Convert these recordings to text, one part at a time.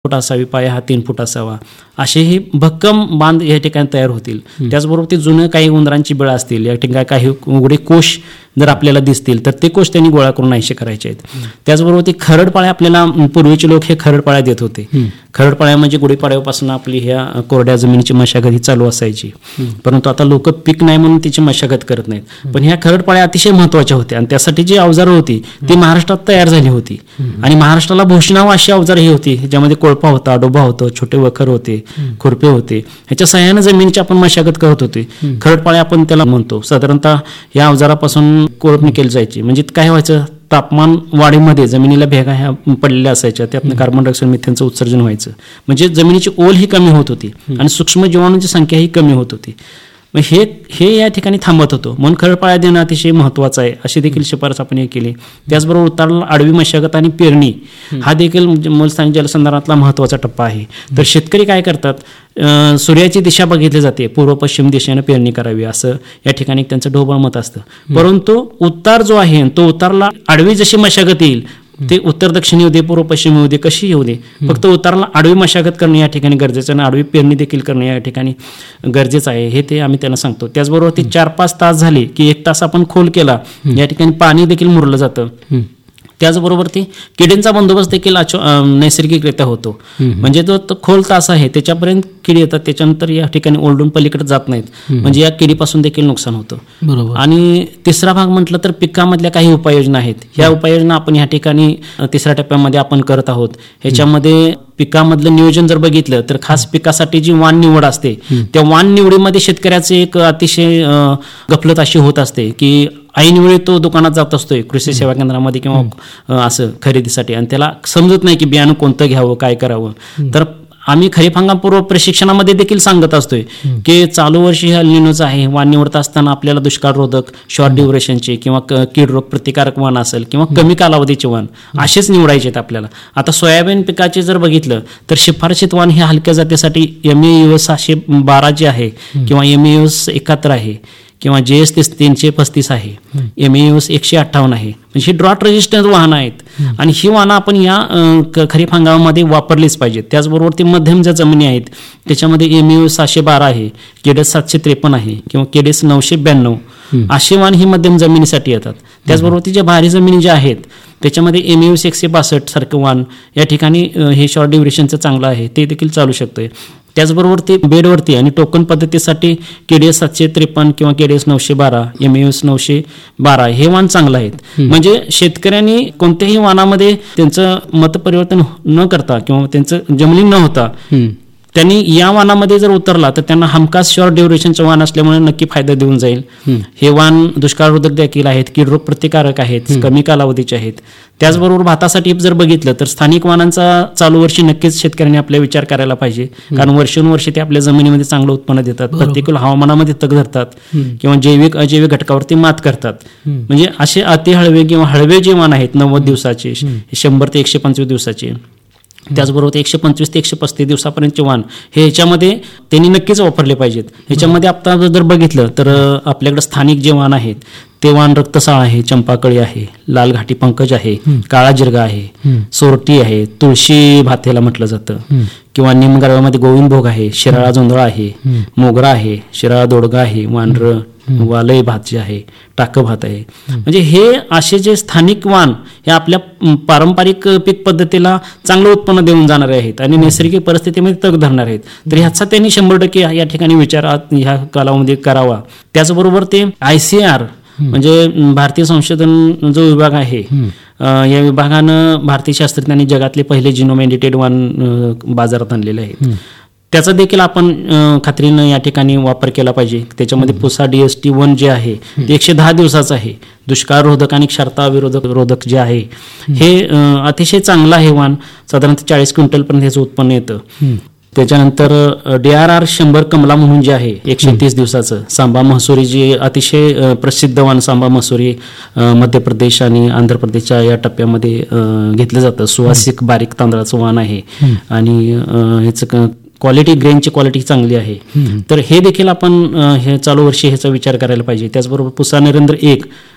फूट असावी, पाया हा 3 फूट असावा, असेही भक्कम बांध या ठिकाणी तयार होतील. त्याचबरोबर ते जुनं काही उंदरांची बिळं असतील, या ठिकाणी काही उघडे कोश जर आपल्याला दिसतील तर ते कोश त्यांनी गोळा करून नाहीसे करायचे आहेत. त्याचबरोबर ते खरडपाळ्या, आपल्याला पूर्वीचे लोक हे खरडपाळ्या देत होते. खरडपाळ्या म्हणजे गुढीपाडव्यापासून आपली ह्या कोरड्या जमिनीची मशागत ही चालू असायची. परंतु आता लोक पीक नाही म्हणून तिची मशागत करत नाहीत. पण ह्या खरडपाळ्या अतिशय महत्त्वाच्या होत्या आणि त्यासाठी जी अवजारं होती ती महाराष्ट्रात तयार झाली होती. आणि महाराष्ट्राला भूषणावं अशी अवजारं ही होती, ज्यामध्ये कोळपा होता, डोबा होतं, छोटे वखर होते, खुरपे होते. ह्याच्या सहाय्याने जमिनीची आपण मशागत करत होते. खरडपाळ्या आपण त्याला म्हणतो. साधारणतः या अवजारापासून कोळपणी केली जायची. म्हणजे काय व्हायचं, तापमान वाढीमध्ये जमिनीला भेगा ह्या पडलेल्या असायच्या, त्यातनं कार्बन डायऑक्साईड मिथेनचं उत्सर्जन व्हायचं. म्हणजे जमिनीची ओल ही कमी होत होती आणि सूक्ष्म जीवाणूंची संख्या ही कमी होत होती. मग हे या ठिकाणी थांबत होतं. म्हणून खरडपाळ्या देणं अतिशय महत्त्वाचं आहे, अशी देखील शिफारस आपण हे केली. त्याचबरोबर उताराला आडवी मशागत आणि पेरणी हा देखील मूलस्थानिक जलसंधारणातला महत्त्वाचा टप्पा आहे. तर शेतकरी काय करतात, सूर्याची दिशा बघितली जाते, पूर्व पश्चिम दिशेनं पेरणी करावी असं या ठिकाणी त्यांचं ढोबळ मत असतं. परंतु उतार जो आहे तो उतारला आडवी जशी मशागत येईल, ते उत्तर दक्षिण येऊ दे, पूर्व पश्चिम येऊ दे, कशी येऊ दे, फक्त उताराला आडवी मशागत करणे या ठिकाणी गरजेचं आणि आडवी पेरणी देखील करणे या ठिकाणी गरजेचं आहे, हे ते आम्ही त्यांना सांगतो. त्याचबरोबर ते 4-5 तास झाले की 1 तास आपण खोल केला, या ठिकाणी पाणी देखील मुरलं जातं. त्याचबरोबर ते किडींचा बंदोबस्त देखील नैसर्गिकरित्या होतो. म्हणजे जो खोल तास आहे त्याच्यापर्यंत किडी येतात, त्याच्यानंतर या ठिकाणी ओरडून पलीकडे जात नाहीत, म्हणजे या किडीपासून देखील नुकसान होतं. आणि तिसरा भाग म्हटलं तर पिकामधल्या काही उपाययोजना आहेत. ह्या उपाययोजना आपण ह्या ठिकाणी 3ऱ्या टप्प्यामध्ये आपण करत आहोत. ह्याच्यामध्ये पिकामधलं नियोजन जर बघितलं तर खास पिकासाठी जी वाण निवड असते, त्या वाण निवडीमध्ये शेतकऱ्याचे एक अतिशय गफलत अशी होत असते की ऐनवेळी तो दुकानात जात असतोय, कृषी सेवा केंद्रामध्ये किंवा असं खरेदीसाठी, आणि त्याला समजत नाही की बियाणं कोणतं घ्यावं, काय करावं. तर आम्ही खरीप हंगामपूर्व प्रशिक्षणामध्ये देखील सांगत असतोय की चालू वर्षी हा निनोचं आहे, वाण निवडता असताना आपल्याला दुष्काळ रोधक, शॉर्ट ड्युरेशनचे किंवा कीड रोग प्रतिकारक वाण असेल किंवा कमी कालावधीचे वाण असेच निवडायचे आहेत आपल्याला. आता सोयाबीन पिकाचे जर बघितलं तर शिफारशीत वाण हे हलक्या जातीसाठी MEUS 712 जे आहे किंवा MEUS 71 आहे किंवा JS 335 आहे, MEUS 158 आहे. म्हणजे ही ड्रॉट रेजिस्टंट वाहनं आहेत आणि ही वाहनं आपण या खरीप हंगामामध्ये वापरलीच पाहिजेत. त्याचबरोबर ती मध्यम ज्या जमिनी आहेत त्याच्यामध्ये MEUS 712 आहे, KDS 753 आहे किंवा KDS 992 अशी वाहन ही मध्यम जमिनीसाठी येतात. त्याचबरोबर ती ज्या भारी जमिनी ज्या आहेत त्याच्यामध्ये MEUS 162 सारखं वाहन या ठिकाणी हे शॉर्ट ड्युरेशनचं चांगलं आहे, ते देखील चालू शकतोय. त्याचबरोबर ते बेडवरती आणि टोकन पद्धतीसाठी KDS 753 किंवा KDS 912, MEUS 912 हे वाण चांगलं आहेत. म्हणजे शेतकऱ्यांनी कोणत्याही वाणामध्ये त्यांचं मतपरिवर्तन न करता किंवा त्यांचं जमिनी न होता त्यांनी या वाणामध्ये जर उतरला तर त्यांना हमखास शॉर्ट ड्युरेशनचं वाण असल्यामुळे नक्की फायदा देऊन जाईल. हे वाण दुष्काळरोधक देखील आहेत, कीड रोग प्रतिकारक आहेत, कमी कालावधीचे आहेत. त्याचबरोबर भातासाठी जर बघितलं तर स्थानिक वाणांचा चालू वर्षी नक्कीच शेतकऱ्यांनी आपला विचार करायला पाहिजे, कारण वर्षानुवर्षी ते आपल्या जमिनीमध्ये चांगलं उत्पन्न देतात, प्रतिकूल हवामानामध्ये तग धरतात किंवा जैविक अजैविक घटकावरती मात करतात. म्हणजे असे अति हळवे किंवा हळवे जे वाण आहेत 90 दिवसाचे, 100 ते 125 दिवसाचे, त्याचबरोबर 125 ते 135 दिवसापर्यंतचे वाण हे ह्याच्यामध्ये त्यांनी नक्कीच वापरले पाहिजेत. ह्याच्यामध्ये आता जर बघितलं तर आपल्याकडे स्थानिक जे वाण आहेत ते वाण रक्तसाळ आहे, चंपाकळी आहे, लाल घाटी पंकज आहे, काळा जिरगा आहे, सोरटी आहे, तुळशी भातेला म्हटलं जातं किंवा निमगारव्यामध्ये गोविंदभोग आहे, शिराळा जोंधळा आहे, मोगरा आहे, शिराळा दोडगा आहे, वानरं वालय भात जे आहे, टाक भात आहे. म्हणजे हे असे जे स्थानिक वाण हे आपल्या पारंपरिक पीक पद्धतीला चांगलं उत्पन्न देऊन जाणारे आहेत आणि नैसर्गिक परिस्थितीमध्ये तग धरणार आहेत. तर ह्याचा त्यांनी 100% या ठिकाणी विचार ह्या कालावधीमध्ये करावा. त्याचबरोबर ते ICAR म्हणजे भारतीय संशोधन जो विभाग आहे, या विभागानं भारतीय शास्त्रज्ञांनी जगातले पहिले जिनोम एडिटेड वाण बाजारात आणलेले आहेत. त्याचा देखील आपण खात्रीनं या ठिकाणी वापर केला पाहिजे. त्याच्यामध्ये पुसा DST-1 जे आहे ते 110 दिवसाचं आहे, दुष्काळ रोधक आणि क्षारता रोधक जे आहे हे अतिशय चांगलं आहे वाण. साधारणतः 40 क्विंटलपर्यंत ह्याचं उत्पन्न येतं. त्याच्यानंतर DRR 100 कमला म्हणून जे आहे 130 दिवसाचं, सांबा मसुरी जे अतिशय प्रसिद्ध वाण सांबा मसुरी मध्य प्रदेश आणि आंध्र प्रदेशच्या या टप्प्यामध्ये घेतलं जातं. सुवासिक बारीक तांदळाचं वाण आहे आणि ह्याचं क्वालिटी, ग्रेनची क्वालिटी चांगली आहे. तर हे देखील आपण हे चालू वर्षी ह्याचा विचार करायला पाहिजे. त्याचबरोबर पुसा नरेंद्र 1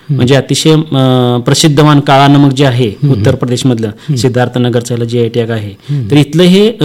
म्हणजे अतिशय प्रसिद्धवान काळा नमक जे आहे उत्तर प्रदेशमधलं सिद्धार्थनगरचं GI टॅग आहे. तर इथलं हे